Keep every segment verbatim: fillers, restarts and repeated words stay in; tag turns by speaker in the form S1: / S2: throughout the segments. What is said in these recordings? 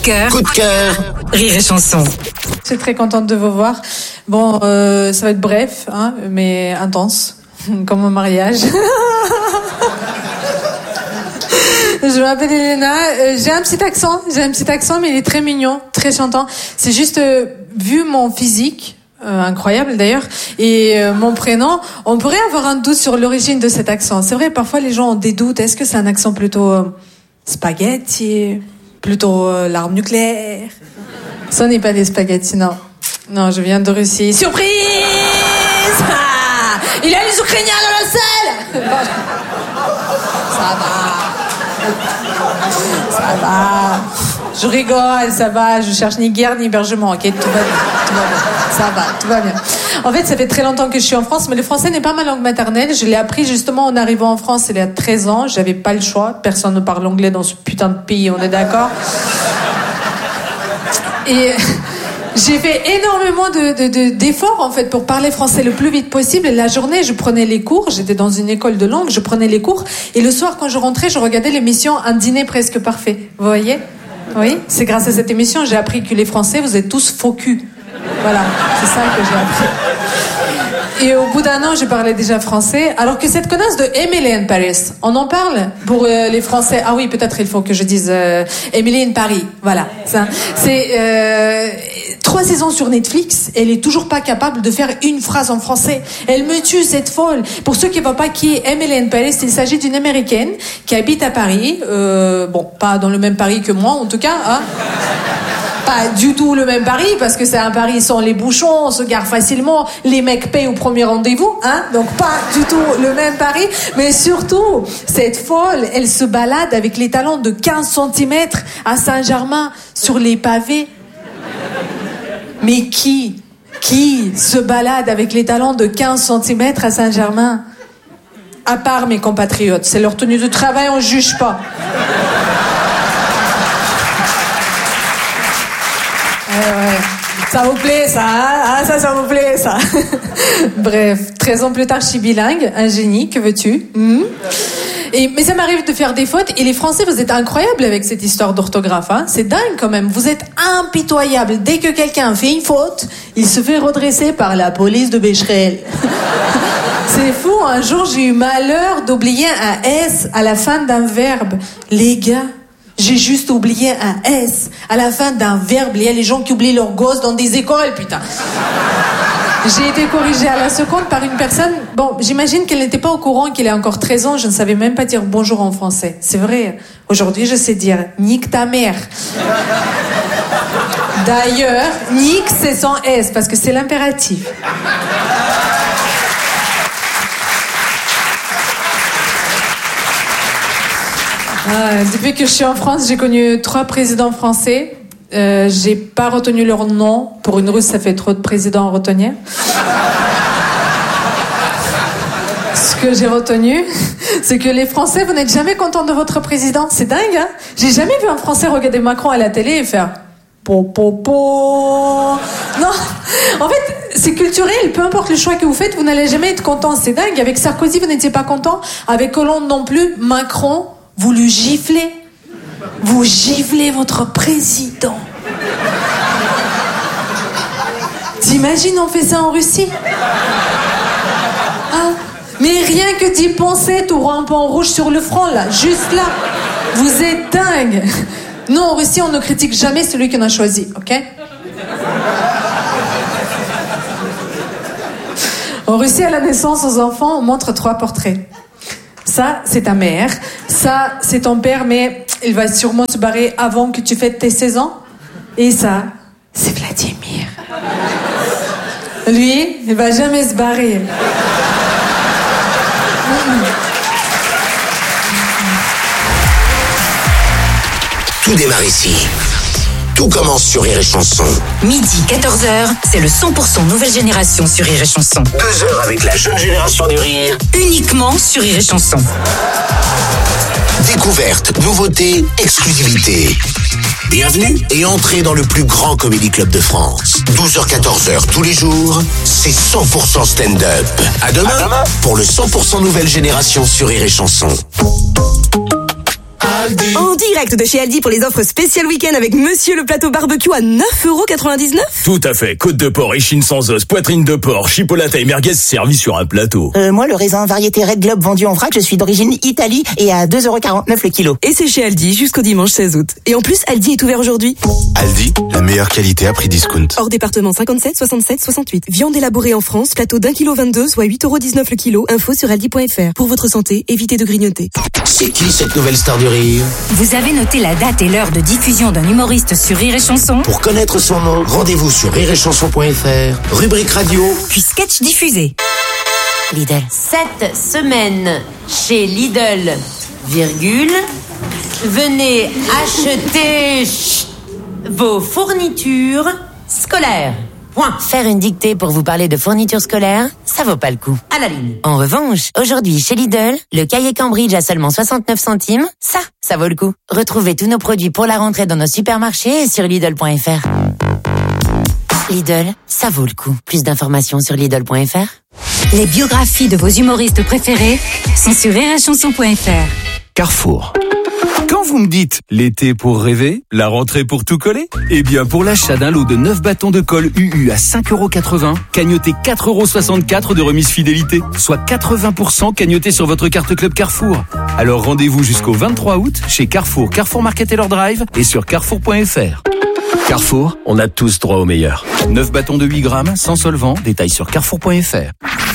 S1: cœur.
S2: Coup de cœur.
S1: Rire et chanson.
S3: Je suis très contente de vous voir. Bon, euh, ça va être bref, hein, mais intense, comme un mariage. Je m'appelle Elena. Euh, j'ai un petit accent, j'ai un petit accent, mais il est très mignon, très chantant. C'est juste euh, vu mon physique. Euh, incroyable d'ailleurs, et euh, mon prénom, on pourrait avoir un doute sur l'origine de cet accent. C'est vrai, parfois les gens ont des doutes. Est-ce que c'est un accent plutôt euh, spaghetti, plutôt euh, l'arme nucléaire? Ce n'est pas des spaghettis, non. Non, je viens de Russie. Surprise! Ah, il y a les Ukrainiens dans la salle. Ça va. Ça va. Je rigole, ça va. Je cherche ni guerre ni hébergement, ok? Tout va bien. Tout va bien. Ça va, tout va bien. En fait, ça fait très longtemps que je suis en France, mais le français n'est pas ma langue maternelle. Je l'ai appris justement en arrivant en France il y a treize ans. J'avais pas le choix. Personne ne parle anglais dans ce putain de pays, on est d'accord? Et j'ai fait énormément de, de, de, d'efforts en fait pour parler français le plus vite possible. Et la journée, je prenais les cours. J'étais dans une école de langue, je prenais les cours. Et le soir, quand je rentrais, je regardais l'émission Un dîner presque parfait. Vous voyez? Oui, c'est grâce à cette émission j'ai appris que les Français, vous êtes tous faux cul. Voilà, c'est ça que j'ai appris. Et au bout d'un an, je parlais déjà français. Alors que cette connasse de Emily in Paris, on en parle pour euh, les Français. Ah oui, peut-être il faut que je dise euh, Emily in Paris. Voilà, ça. C'est euh, trois saisons sur Netflix. Elle est toujours pas capable de faire une phrase en français. Elle me tue, cette folle. Pour ceux qui ne voient pas qui est Emily in Paris, il s'agit d'une Américaine qui habite à Paris. Euh, bon, pas dans le même Paris que moi, en tout cas. Hein. Pas du tout le même Paris, parce que c'est un Paris sans les bouchons, on se gare facilement, les mecs payent au premier rendez-vous, hein, donc pas du tout le même Paris, mais surtout, cette folle, elle se balade avec les talons de quinze centimètres à Saint-Germain, sur les pavés. Mais qui, qui se balade avec les talons de quinze centimètres à Saint-Germain? À part mes compatriotes, c'est leur tenue de travail, on juge pas. Ouais, ouais. Ça vous plaît, ça, hein? Ah, ça, ça vous plaît, ça. Bref, treize ans plus tard, je suis bilingue, un génie, que veux-tu? mmh. Et, mais ça m'arrive de faire des fautes, et les Français, vous êtes incroyables avec cette histoire d'orthographe, hein? C'est dingue quand même, vous êtes impitoyables. Dès que quelqu'un fait une faute, il se fait redresser par la police de Becherel. C'est fou, un jour j'ai eu malheur d'oublier un S à la fin d'un verbe. Les gars, j'ai juste oublié un S à la fin d'un verbe. Il y a les gens qui oublient leurs gosses dans des écoles, putain. J'ai été corrigée à la seconde par une personne. Bon, j'imagine qu'elle n'était pas au courant qu'il a encore treize ans. Je ne savais même pas dire bonjour en français. C'est vrai. Aujourd'hui, je sais dire nique ta mère. D'ailleurs, nique, c'est sans S parce que c'est l'impératif. Ah, depuis que je suis en France, j'ai connu trois présidents français. Euh, j'ai pas retenu leur nom. Pour une Russe, ça fait trop de présidents à retenir. Ce que j'ai retenu, c'est que les Français, vous n'êtes jamais contents de votre président. C'est dingue, hein? J'ai jamais vu un Français regarder Macron à la télé et faire po po po. Non, en fait, c'est culturel. Peu importe le choix que vous faites, vous n'allez jamais être content. C'est dingue. Avec Sarkozy, vous n'étiez pas content. Avec Hollande non plus. Macron, vous le giflez. Vous giflez votre président. T'imagines, on fait ça en Russie? Hein? Mais rien que d'y penser, t'auras un point rouge sur le front, là. Juste là. Vous êtes dingue. Nous, en Russie, on ne critique jamais celui qu'on a choisi, ok? En Russie, à la naissance, aux enfants, on montre trois portraits. Ça, c'est ta mère. Ça, c'est ton père, mais il va sûrement se barrer avant que tu fêtes tes seize ans. Et ça, c'est Vladimir. Lui, il va jamais se barrer.
S2: Tout démarre ici. Tout commence sur Rire et Chanson.
S1: Midi, quatorze heures, c'est le cent pour cent nouvelle génération sur Rire et Chanson.
S2: Deux heures avec la jeune génération du rire.
S1: Uniquement sur Rire et Chanson.
S2: Découverte, nouveauté, exclusivité. Bienvenue et entrez dans le plus grand comédie club de France. douze heures quatorze heures tous les jours, c'est cent pour cent stand-up. À demain, à demain pour le cent pour cent nouvelle génération sur Rire et Chanson.
S4: Aldi.
S5: En direct de chez Aldi pour les offres spéciales week-end avec Monsieur le plateau barbecue à neuf euros quatre-vingt-dix-neuf.
S4: Tout à fait. Côte de porc, échine sans os, poitrine de porc, chipolata et merguez servis sur un plateau.
S6: Euh, moi, le raisin variété Red Globe vendu en vrac, je suis d'origine Italie et à deux euros quarante-neuf le kilo.
S5: Et c'est chez Aldi jusqu'au dimanche seize août. Et en plus, Aldi est ouvert aujourd'hui.
S7: Aldi, la meilleure qualité à prix discount.
S5: Hors département cinquante-sept, soixante-sept, soixante-huit. Viande élaborée en France, plateau d'un kilo vingt-deux, soit huit euros dix-neuf le kilo. Info sur aldi point fr. Pour votre santé, évitez de grignoter.
S2: C'est qui cette nouvelle star du rire?
S1: Vous avez noté la date et l'heure de diffusion d'un humoriste sur Rire et Chanson?
S2: Pour connaître son nom, rendez-vous sur rire et chanson point fr, rubrique radio,
S1: Puis sketch diffusé.
S8: Lidl. Cette semaine, chez Lidl, virgule, venez acheter chut, vos fournitures scolaires. Point. Faire une dictée pour vous parler de fournitures scolaires, ça vaut pas le coup. À la ligne. En revanche, aujourd'hui chez Lidl, le cahier Cambridge à seulement soixante-neuf centimes, ça, ça vaut le coup. Retrouvez tous nos produits pour la rentrée dans nos supermarchés et sur Lidl point fr. Lidl, ça vaut le coup. Plus d'informations sur Lidl point fr.
S1: Les biographies de vos humoristes préférés sont sur rire et chanson point fr.
S9: Carrefour. Quand vous me dites l'été pour rêver, la rentrée pour tout coller, eh bien pour l'achat d'un lot de neuf bâtons de colle U U à cinq euros quatre-vingts, cagnotez quatre euros soixante-quatre de remise fidélité, soit quatre-vingts pour cent cagnoté sur votre carte Club Carrefour. Alors rendez-vous jusqu'au vingt-trois août chez Carrefour, Carrefour Market et leur drive et sur carrefour point fr. Carrefour, on a tous droit au meilleur. neuf bâtons de huit grammes, sans solvant, détail sur carrefour point fr.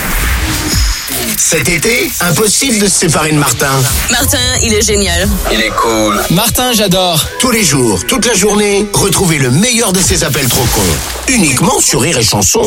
S2: Cet été, impossible de se séparer de Martin.
S5: Martin, il est génial.
S7: Il est cool.
S10: Martin, j'adore.
S2: Tous les jours, toute la journée, retrouvez le meilleur de ses appels trop cons. Uniquement sur Rire et Chanson.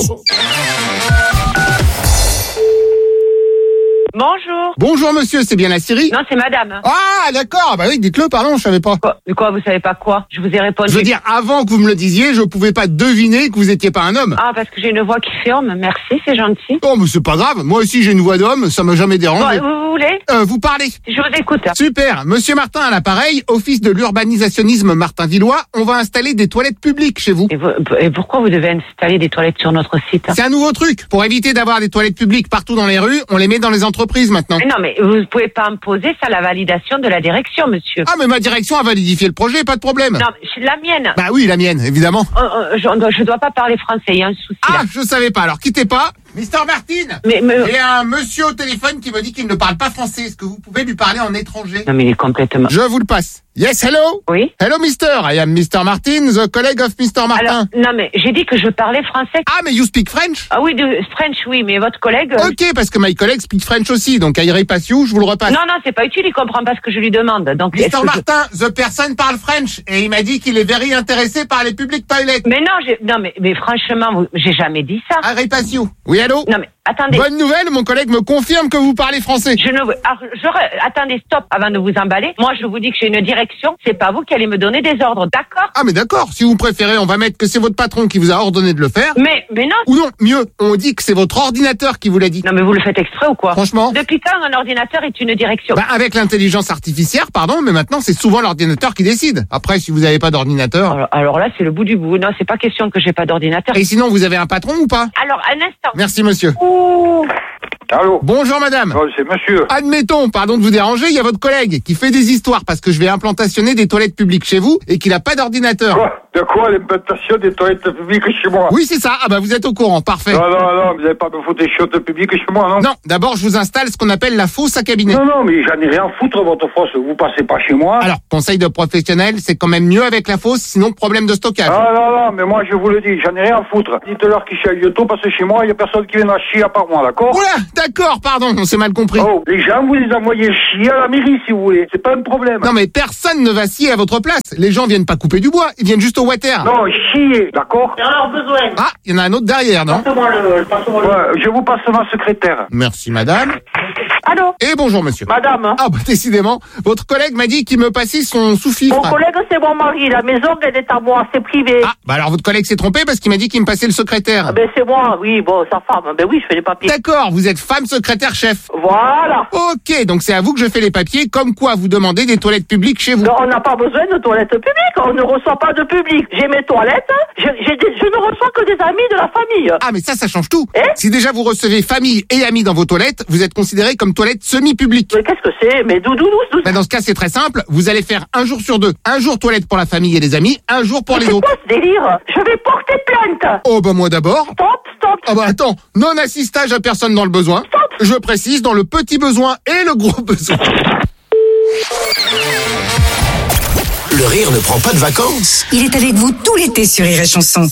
S11: Bonjour.
S12: Bonjour monsieur, c'est bien la Syrie?
S11: Non, c'est madame.
S12: Ah d'accord, bah oui, dites-le, pardon, je savais pas.
S11: Quoi, de quoi, vous savez pas quoi? Je vous ai répondu.
S12: Je veux dire, avant que vous me le disiez, je pouvais pas deviner que vous étiez pas un homme.
S11: Ah, parce que j'ai une voix qui ferme, merci, c'est gentil.
S12: Oh mais c'est pas grave, moi aussi j'ai une voix d'homme, ça m'a jamais dérangé.
S11: Bon, vous, vous voulez?
S12: Euh, vous parlez.
S11: Je vous écoute.
S12: Super, monsieur Martin à l'appareil, office de l'urbanisationnisme Martin-Villois, on va installer des toilettes publiques chez vous.
S11: Et, vous, et pourquoi vous devez installer des toilettes sur notre site?
S12: C'est un nouveau truc, pour éviter d'avoir des toilettes publiques partout dans les rues, on les met dans les entreprises maintenant.
S11: Non mais vous ne pouvez pas imposer ça à la validation de la direction, monsieur.
S12: Ah mais ma direction a validifié le projet, pas de problème.
S11: Non, c'est la mienne.
S12: Bah oui, la mienne, évidemment.
S11: Euh, euh, je, je dois pas parler français, il y a un souci.
S12: Ah,
S11: là.
S12: je savais pas, alors quittez pas. Mister Martin,
S11: mais, mais...
S12: il y a un monsieur au téléphone qui me dit qu'il ne parle pas français. Est-ce que vous pouvez lui parler en étranger?
S11: Non mais il est complètement...
S12: Je vous le passe. Yes, hello?
S11: Oui?
S12: Hello, mister. I am mister Martin, the colleague of mister Martin.
S11: Alors, non mais j'ai dit que je parlais français.
S12: Ah, mais you speak French?
S11: Ah oui, de French, oui, mais votre collègue...
S12: Euh... Ok, parce que my colleague speak French aussi, donc I repass you, je vous le repasse.
S11: Non, non, c'est pas utile, il comprend pas ce que je lui demande. Donc,
S12: mister Martin, je... the person parle French, et il m'a dit qu'il est very intéressé par les public toilets.
S11: Mais non, j'ai... non mais, mais franchement, vous... j'ai jamais dit ça.
S12: I repass you. Oui, allô?
S11: Non mais, attendez.
S12: Bonne nouvelle, mon collègue me confirme que vous parlez français.
S11: Je ne veux... Alors, je... Attendez, stop, avant de vous emballer. Moi, je vous dis que j'ai une direction, c'est pas vous qui allez me donner des ordres, d'accord?
S12: Ah mais d'accord, si vous préférez, on va mettre que c'est votre patron qui vous a ordonné de le faire.
S11: Mais, mais non.
S12: Ou non, mieux, on dit que c'est votre ordinateur qui vous l'a dit.
S11: Non mais vous le faites exprès ou quoi?
S12: Franchement?
S11: Depuis quand un ordinateur est une direction?
S12: Bah avec l'intelligence artificielle, pardon, mais maintenant c'est souvent l'ordinateur qui décide. Après, si vous n'avez pas d'ordinateur...
S11: Alors, alors là, c'est le bout du bout. Non, c'est pas question que j'ai pas d'ordinateur.
S12: Et sinon, vous avez un patron ou pas?
S11: Alors, un instant.
S12: Merci monsieur.
S11: Ouh.
S13: Allô?
S12: Bonjour madame.
S13: Oh, c'est monsieur.
S12: Admettons, pardon de vous déranger, il y a votre collègue qui fait des histoires parce que je vais implantationner des toilettes publiques chez vous et qu'il n'a pas d'ordinateur.
S13: Quoi? De quoi l'implantation des toilettes publiques chez moi?
S12: Oui, c'est ça. Ah bah vous êtes au courant, parfait.
S13: Non, non, non, vous n'allez pas me foutre des chiottes publiques chez moi, non?
S12: Non, d'abord je vous installe ce qu'on appelle la fosse à cabinet.
S13: Non, non, mais j'en ai rien à foutre votre fosse, vous passez pas chez moi.
S12: Alors, conseil de professionnel, c'est quand même mieux avec la fosse, sinon problème de stockage.
S13: Ah non, non, mais moi je vous le dis, j'en ai rien à foutre. Dites-leur qu'ils chialent bientôt parce que chez moi, il y a personne qui viendra chier à part moi, d'accord?
S12: Oula, d'accord, pardon, on s'est mal compris.
S13: Oh, les gens, vous les envoyez chier à la mairie si vous voulez, c'est pas un problème.
S12: Non mais personne ne va scier à votre place. Les gens viennent pas couper du bois, ils viennent juste au water.
S13: Non, chier, d'accord?
S11: Il y en a besoin.
S12: Ah, il y en a un autre derrière, non?
S13: Passe-moi le, passe-moi le... Ouais, je vous passe ma secrétaire.
S12: Merci madame.
S11: Allô?
S12: Et bonjour monsieur.
S11: Madame.
S12: Ah bah décidément, votre collègue m'a dit qu'il me passait son sous-fifre.
S11: Mon collègue c'est mon mari, la maison elle est à moi, c'est privé.
S12: Ah bah alors votre collègue s'est trompé parce qu'il m'a dit qu'il me passait le secrétaire.
S11: Ah ben c'est moi, oui, bon, sa femme, ben oui, je fais les papiers.
S12: D'accord, vous êtes femme secrétaire chef.
S11: Voilà.
S12: Ok, donc c'est à vous que je fais les papiers, comme quoi vous demandez des toilettes publiques chez vous.
S11: Non, on n'a pas besoin de toilettes publiques, on ne reçoit pas de public. J'ai mes toilettes, je, j'ai des, je ne reçois que des amis de la famille.
S12: Ah mais ça, ça change tout.
S11: Eh?
S12: Si déjà vous recevez famille et amis dans vos toilettes, vous êtes considéré comme une toilette semi-publique.
S10: Mais qu'est-ce que c'est? Mais d'où, d'où, d'où
S12: Ben dans ce cas, c'est très simple. Vous allez faire un jour sur deux. Un jour toilette pour la famille et les amis, un jour pour
S10: Mais
S12: les
S10: c'est
S12: autres.
S10: quoi ce délire? Je vais porter plainte.
S12: Oh bah moi d'abord.
S10: Stop, stop.
S12: Ah bah attends, non-assistage à personne dans le besoin.
S10: Stop.
S12: Je précise, dans le petit besoin et le gros besoin.
S2: Le rire ne prend pas de vacances.
S1: Il est avec vous tout l'été sur Rire et Chanson.